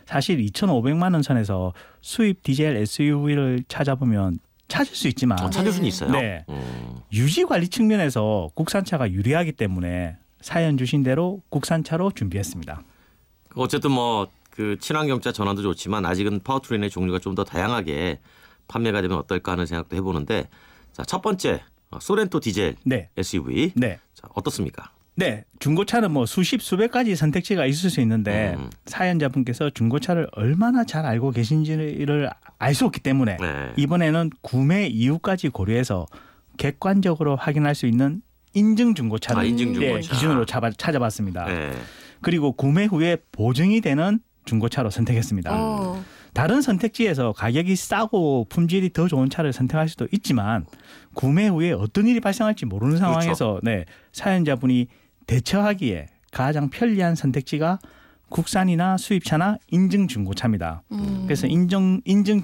사실 2,500만 원 선에서 수입 디젤 SUV를 찾아보면 찾을 수 있지만 찾을 수는 있어요. 네. 유지 관리 측면에서 국산차가 유리하기 때문에 사연 주신 대로 국산차로 준비했습니다. 어쨌든 뭐 그 친환경차 전환도 좋지만 아직은 파워트레인의 종류가 좀 더 다양하게 판매가 되면 어떨까 하는 생각도 해보는데 자, 첫 번째 소렌토 디젤 네. SUV 네. 자, 어떻습니까? 네, 중고차는 뭐 수백 가지 선택지가 있을 수 있는데 사연자분께서 중고차를 얼마나 잘 알고 계신지를 알 수 없기 때문에 네. 이번에는 구매 이유까지 고려해서 객관적으로 확인할 수 있는 인증 중고차를 인증 중고차. 기준으로 찾아봤습니다. 네. 그리고 구매 후에 보증이 되는 중고차로 선택했습니다. 다른 선택지에서 가격이 싸고 품질이 더 좋은 차를 선택할 수도 있지만 구매 후에 어떤 일이 발생할지 모르는 상황에서 네, 사연자분이 대처하기에 가장 편리한 선택지가 국산이나 수입차나 인증 중고차입니다. 그래서 인증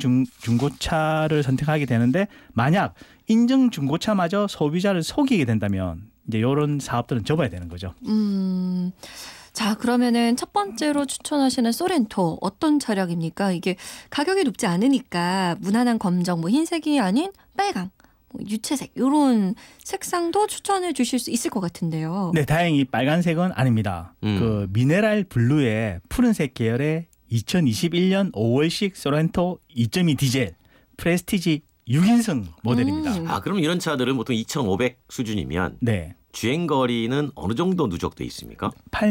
중고차를 선택하게 되는데 만약 인증 중고차마저 소비자를 속이게 된다면 이제 이런 사업들은 접어야 되는 거죠. 자, 그러면은 첫 번째로 추천하시는 소렌토 어떤 차량입니까? 이게 가격이 높지 않으니까 무난한 검정, 뭐 흰색이 아닌 빨강, 뭐 유채색 이런 색상도 추천해 주실 수 있을 것 같은데요. 네, 다행히 빨간색은 아닙니다. 그 미네랄 블루의 푸른색 계열의 2021년 5월식 소렌토 2.2 디젤 프레스티지 6인승 모델입니다. 그럼 이런 차들은 보통 2,500 수준이면 네. 주행거리는 어느 정도 누적돼 있습니까?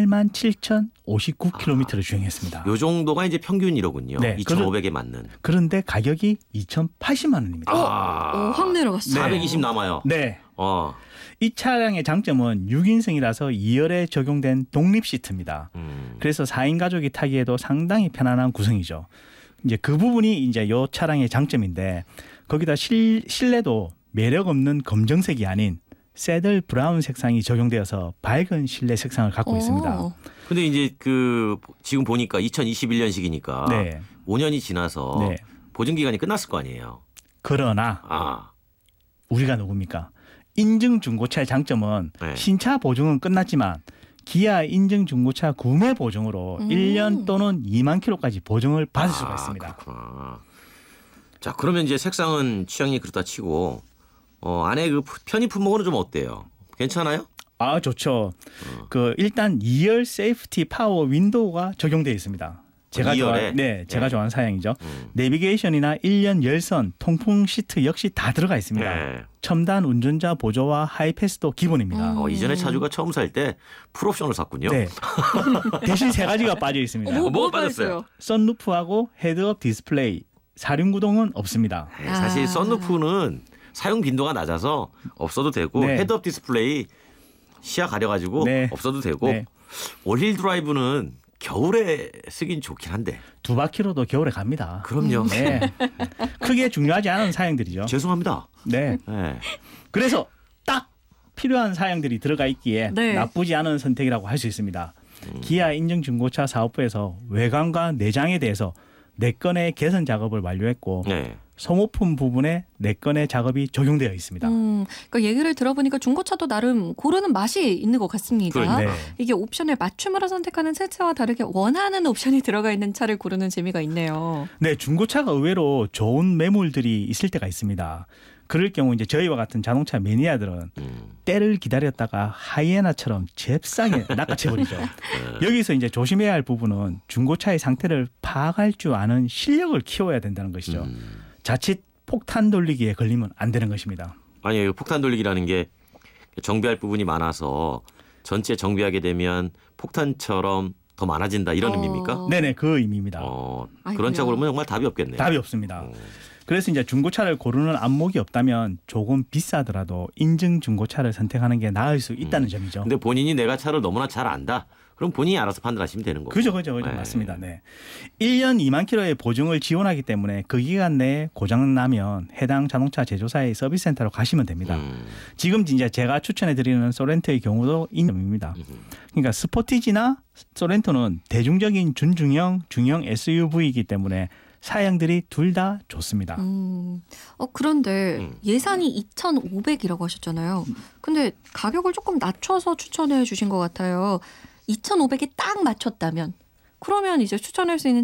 87,059km를 주행했습니다. 요 정도가 이제 평균이로군요. 네, 2,500에 맞는. 그런데 가격이 2,080만 원입니다. 확 내려갔어요. 420 남아요. 네. 어. 이 차량의 장점은 6인승이라서 2열에 적용된 독립 시트입니다. 그래서 4인 가족이 타기에도 상당히 편안한 구성이죠. 이제 그 부분이 이제 이 차량의 장점인데 거기다 실내도 매력 없는 검정색이 아닌 새들 브라운 색상이 적용되어서 밝은 실내 색상을 갖고 있습니다. 근데 이제 그 지금 보니까 2021년식이니까 네. 5년이 지나서 네. 보증 기간이 끝났을 거 아니에요. 그러나 우리가 누굽니까? 인증 중고차의 장점은 네. 신차 보증은 끝났지만 기아 인증 중고차 구매 보증으로 1년 또는 2만 킬로까지 보증을 받을 수가 있습니다. 그렇구나. 자, 그러면 이제 색상은 취향이 그렇다 치고 안에 그 편의 품목은 좀 어때요? 괜찮아요? 좋죠. 그 일단 2열 세이프티 파워 윈도우가 적용되어 있습니다. 제가 좋아하는 사양이죠. 내비게이션이나 1년 열선, 통풍 시트 역시 다 들어가 있습니다. 네. 첨단 운전자 보조와 하이패스도 기본입니다. 이전에 차주가 처음 살 때 풀옵션을 샀군요. 네. 대신 세 가지가 빠져 있습니다. 뭐가 빠졌어요? 썬루프하고 헤드업 디스플레이, 사륜구동은 없습니다. 사실 썬루프는 사용 빈도가 낮아서 없어도 되고 네. 헤드업 디스플레이 시야 가려가지고 네. 없어도 되고 네. 올힐 드라이브는 겨울에 쓰긴 좋긴 한데. 두 바퀴로도 겨울에 갑니다. 그럼요. 네. 크게 중요하지 않은 사양들이죠. 죄송합니다. 네. 네. 그래서 딱 필요한 사양들이 들어가 있기에 나쁘지 않은 선택이라고 할 수 있습니다. 기아 인증 중고차 사업부에서 외관과 내장에 대해서 4건의 개선 작업을 완료했고 소모품 부분에 4건의 작업이 적용되어 있습니다. 그러니까 얘기를 들어보니까 중고차도 나름 고르는 맛이 있는 것 같습니다. 네. 이게 옵션을 맞춤으로 선택하는 새 차와 다르게 원하는 옵션이 들어가 있는 차를 고르는 재미가 있네요. 네, 중고차가 의외로 좋은 매물들이 있을 때가 있습니다. 그럴 경우 이제 저희와 같은 자동차 매니아들은 때를 기다렸다가 하이에나처럼 잽싸게 낚아채버리죠. 여기서 이제 조심해야 할 부분은 중고차의 상태를 파악할 줄 아는 실력을 키워야 된다는 것이죠. 자칫 폭탄 돌리기에 걸리면 안 되는 것입니다. 아니에요. 폭탄 돌리기라는 게 정비할 부분이 많아서 전체 정비하게 되면 폭탄처럼 더 많아진다 이런 의미입니까? 네네, 그 의미입니다. 그런 차 고르면 정말 답이 없겠네요. 답이 없습니다. 그래서 이제 중고차를 고르는 안목이 없다면 조금 비싸더라도 인증 중고차를 선택하는 게 나을 수 있다는 점이죠. 근데 본인이 내가 차를 너무나 잘 안다. 그럼 본인이 알아서 판단하시면 되는 거고. 그죠. 네. 맞습니다. 네. 1년 2만 킬로의 보증을 지원하기 때문에 그 기간 내에 고장 나면 해당 자동차 제조사의 서비스 센터로 가시면 됩니다. 지금 이제 제가 추천해 드리는 소렌토의 경우도 이 점입니다. 그러니까 스포티지나 소렌토는 대중적인 준중형, 중형 SUV이기 때문에 사양들이 둘 다 좋습니다. 그런데 예산이 2,500이라고 하셨잖아요. 근데 가격을 조금 낮춰서 추천해 주신 것 같아요. 2,500에 딱 맞췄다면 그러면 이제 추천할 수 있는